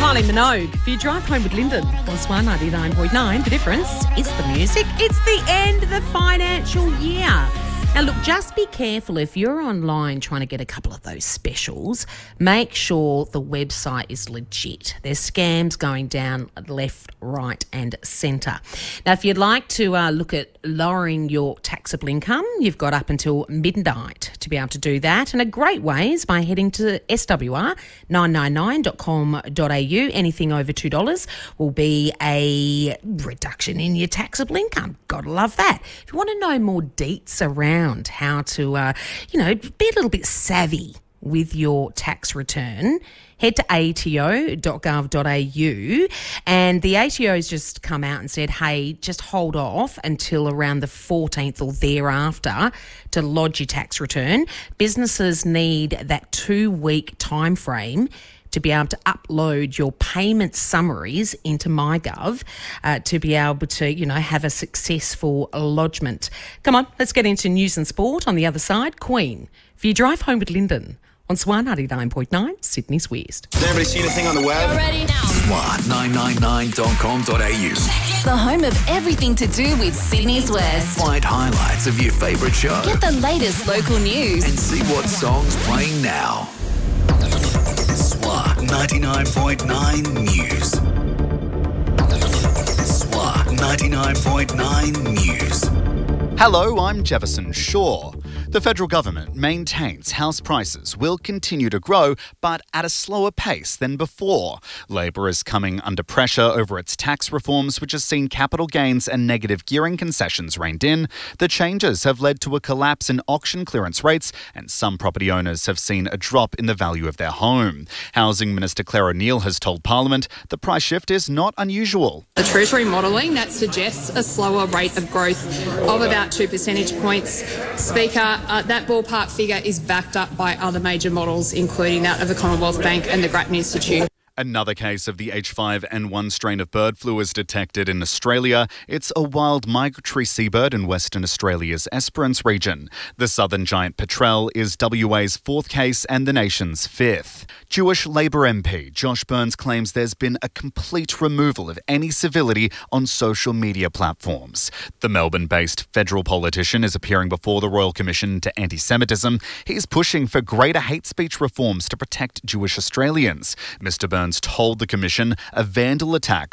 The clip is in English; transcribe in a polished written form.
Kylie Minogue. If you drive home with Lyndon on Swan 99.9, the difference is the music. It's the end of the financial year. Now, look, just be careful if you're online trying to get a couple of those specials. Make sure the website is legit. There's scams going down left, right and centre. Now, if you'd like to look at lowering your taxable income, you've got up until midnight to be able to do that. And a great way is by heading to swr999.com.au. Anything over $2 will be a reduction in your taxable income. Gotta love that. If you want to know more deets around how to, be a little bit savvy with your tax return, head to ato.gov.au, and the ATO has just come out and said, hey, just hold off until around the 14th or thereafter to lodge your tax return. Businesses need that 2-week time frame to be able to upload your payment summaries into MyGov to be able to, have a successful lodgement. Come on, let's get into news and sport. On the other side, Queen. If you drive home with Lyndon on Swan 99.9, Sydney's West. Has anybody seen anything on the web? You're ready now. Swan999.com.au. The home of everything to do with Sydney's West. Find highlights of your favourite show. Get the latest local news. And see what song's playing now. Swan 99.9 News. Swan 99.9 News. Hello, I'm Jefferson Shaw. The federal government maintains house prices will continue to grow, but at a slower pace than before. Labor is coming under pressure over its tax reforms, which has seen capital gains and negative gearing concessions reined in. The changes have led to a collapse in auction clearance rates, and some property owners have seen a drop in the value of their home. Housing Minister Claire O'Neil has told Parliament the price shift is not unusual. The Treasury modelling that suggests a slower rate of growth of about 2 percentage points. Speaker, that ballpark figure is backed up by other major models, including that of the Commonwealth Bank and the Grattan Institute. Another case of the H5N1 strain of bird flu is detected in Australia. It's a wild migratory seabird in Western Australia's Esperance region. The southern giant petrel is WA's 4th case and the nation's 5th. Jewish Labor MP Josh Burns claims there's been a complete removal of any civility on social media platforms. The Melbourne-based federal politician is appearing before the Royal Commission into Anti-Semitism. He's pushing for greater hate speech reforms to protect Jewish Australians. Mr. Burns told the Commission a vandal attack